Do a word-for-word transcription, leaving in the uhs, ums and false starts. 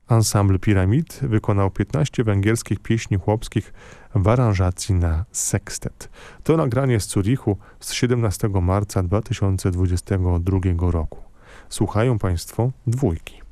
Ensemble Piramid wykonał piętnaście węgierskich pieśni chłopskich w aranżacji na sekstet. To nagranie z Zurichu z siedemnastego marca dwa tysiące dwudziestego drugiego roku. Słuchają Państwo dwójki.